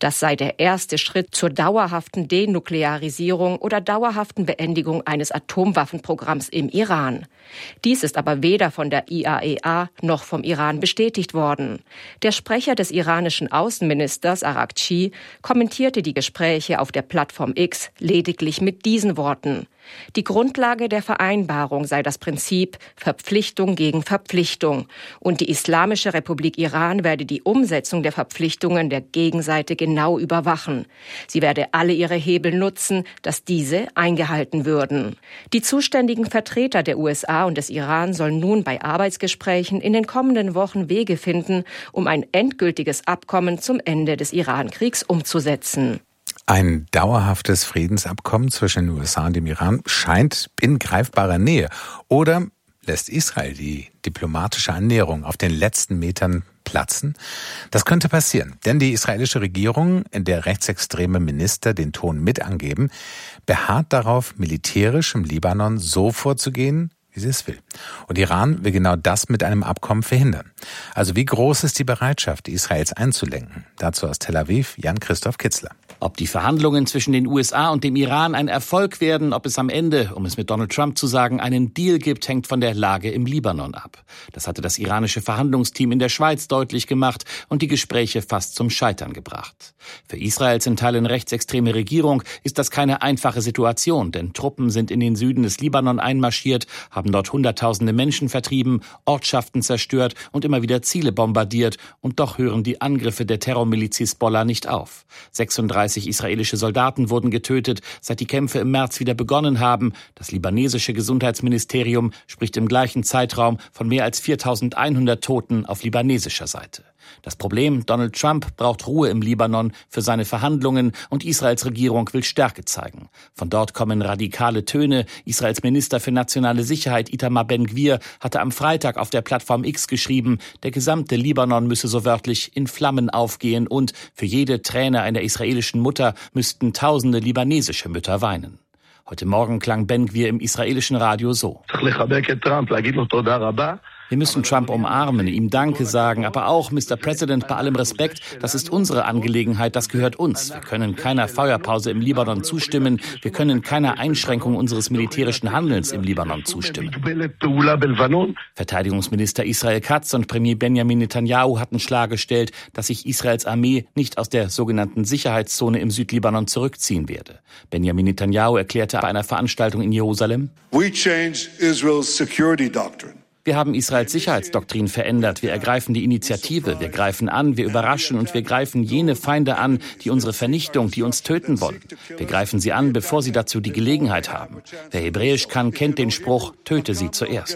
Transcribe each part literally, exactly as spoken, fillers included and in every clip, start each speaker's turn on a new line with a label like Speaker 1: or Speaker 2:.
Speaker 1: Das sei der erste Schritt zur dauerhaften Denuklearisierung oder dauerhaften Beendigung eines Atomwaffenprogramms im Iran. Dies ist aber weder von der I A E A noch vom Iran bestätigt worden. Der Sprecher des iranischen Außenministers Araghchi kommentierte die Gespräche auf der Plattform X lediglich mit diesen Worten: Die Grundlage der Vereinbarung sei das Prinzip Verpflichtung gegen Verpflichtung und die Islamische Republik Iran werde die Umsetzung der Verpflichtungen der Gegenseite genau überwachen. Sie werde alle ihre Hebel nutzen, dass diese eingehalten würden. Die zuständigen Vertreter der U S A und des Iran sollen nun bei Arbeitsgesprächen in den kommenden Wochen Wege finden, um ein endgültiges Abkommen zum Ende des Iran-Kriegs umzusetzen.
Speaker 2: Ein dauerhaftes Friedensabkommen zwischen den U S A und dem Iran scheint in greifbarer Nähe. Oder lässt Israel die diplomatische Annäherung auf den letzten Metern platzen? Das könnte passieren, denn die israelische Regierung, in der rechtsextreme Minister den Ton mit angeben, beharrt darauf, militärisch im Libanon so vorzugehen, wie sie es will. Und Iran will genau das mit einem Abkommen verhindern. Also wie groß ist die Bereitschaft, Israels einzulenken? Dazu aus Tel Aviv Jan-Christoph Kitzler.
Speaker 3: Ob die Verhandlungen zwischen den U S A und dem Iran ein Erfolg werden, ob es am Ende, um es mit Donald Trump zu sagen, einen Deal gibt, hängt von der Lage im Libanon ab. Das hatte das iranische Verhandlungsteam in der Schweiz deutlich gemacht und die Gespräche fast zum Scheitern gebracht. Für Israels in Teilen rechtsextreme Regierung ist das keine einfache Situation, denn Truppen sind in den Süden des Libanon einmarschiert, haben dort Hunderttausende Menschen vertrieben, Ortschaften zerstört und immer wieder Ziele bombardiert. Und doch hören die Angriffe der Terrormiliz Hisbollah nicht auf. sechsunddreißig israelische Soldaten wurden getötet, seit die Kämpfe im März wieder begonnen haben. Das libanesische Gesundheitsministerium spricht im gleichen Zeitraum von mehr als viertausendeinhundert Toten auf libanesischer Seite. Das Problem: Donald Trump braucht Ruhe im Libanon für seine Verhandlungen und Israels Regierung will Stärke zeigen. Von dort kommen radikale Töne. Israels Minister für nationale Sicherheit Itamar Ben-Gvir hatte am Freitag auf der Plattform X geschrieben, der gesamte Libanon müsse so wörtlich in Flammen aufgehen und für jede Träne einer israelischen Mutter müssten tausende libanesische Mütter weinen. Heute Morgen klang Ben-Gvir im israelischen Radio so: Wir müssen Trump umarmen, ihm Danke sagen, aber auch, Mister President, bei allem Respekt, das ist unsere Angelegenheit, das gehört uns. Wir können keiner Feuerpause im Libanon zustimmen, wir können keiner Einschränkung unseres militärischen Handelns im Libanon zustimmen. Verteidigungsminister Israel Katz und Premier Benjamin Netanyahu hatten klargestellt, dass sich Israels Armee nicht aus der sogenannten Sicherheitszone im Südlibanon zurückziehen werde. Benjamin Netanyahu erklärte bei einer Veranstaltung in Jerusalem:
Speaker 4: We change Israel's security doctrine.
Speaker 3: Wir haben Israels Sicherheitsdoktrin verändert. Wir ergreifen die Initiative. Wir greifen an, wir überraschen und wir greifen jene Feinde an, die unsere Vernichtung, die uns töten wollen. Wir greifen sie an, bevor sie dazu die Gelegenheit haben. Wer Hebräisch kann, kennt den Spruch: Töte sie zuerst.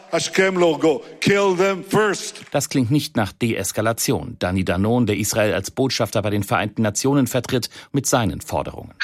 Speaker 3: Das klingt nicht nach Deeskalation. Danny Danon, der Israel als Botschafter bei den Vereinten Nationen vertritt, mit seinen Forderungen.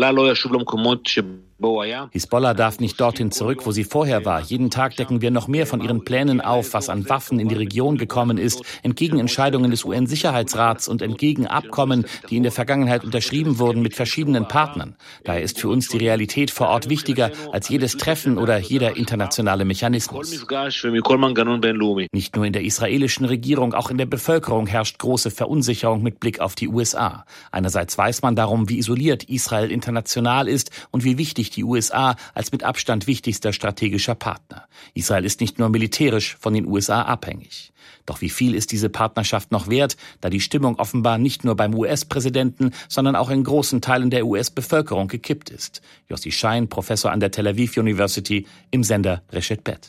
Speaker 3: Hisbollah darf nicht dorthin zurück, wo sie vorher war. Jeden Tag decken wir noch mehr von ihren Plänen auf, was an Waffen in die Region gekommen ist, entgegen Entscheidungen des U N-Sicherheitsrats und entgegen Abkommen, die in der Vergangenheit unterschrieben wurden mit verschiedenen Partnern. Daher ist für uns die Realität vor Ort wichtiger als jedes Treffen oder jeder internationale Mechanismus. Nicht nur in der israelischen Regierung, auch in der Bevölkerung herrscht große Verunsicherung mit Blick auf die U S A. Einerseits weiß man darum, wie isoliert Israel international ist und wie wichtig die U S A als mit Abstand wichtigster strategischer Partner. Israel ist nicht nur militärisch von den U S A abhängig. Doch wie viel ist diese Partnerschaft noch wert, da die Stimmung offenbar nicht nur beim U S-Präsidenten, sondern auch in großen Teilen der U S-Bevölkerung gekippt ist? Yossi Schein, Professor an der Tel Aviv University, im Sender Reshet Bet.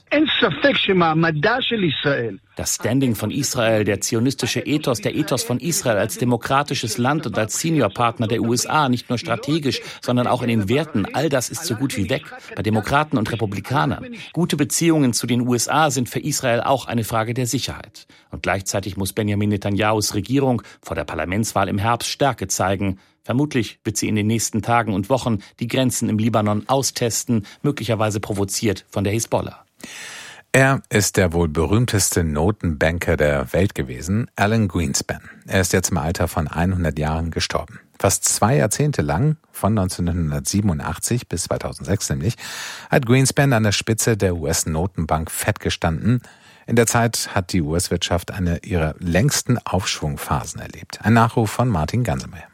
Speaker 3: Das Standing von Israel, der zionistische Ethos, der Ethos von Israel als demokratisches Land und als Seniorpartner der U S A, nicht nur strategisch, sondern auch in den Werten, all das ist so gut wie weg bei Demokraten und Republikanern. Gute Beziehungen zu den U S A sind für Israel auch eine Frage der Sicherheit. Und gleichzeitig muss Benjamin Netanyahus Regierung vor der Parlamentswahl im Herbst Stärke zeigen. Vermutlich wird sie in den nächsten Tagen und Wochen die Grenzen im Libanon austesten, möglicherweise provoziert von der Hisbollah.
Speaker 2: Er ist der wohl berühmteste Notenbanker der Welt gewesen, Alan Greenspan. Er ist jetzt im Alter von hundert Jahren gestorben. Fast zwei Jahrzehnte lang, von neunzehnhundertsiebenundachtzig bis zweitausendsechs nämlich, hat Greenspan an der Spitze der U S-Notenbank Fed gestanden. In der Zeit hat die U S-Wirtschaft eine ihrer längsten Aufschwungphasen erlebt. Ein Nachruf von Martin Gansemeyer.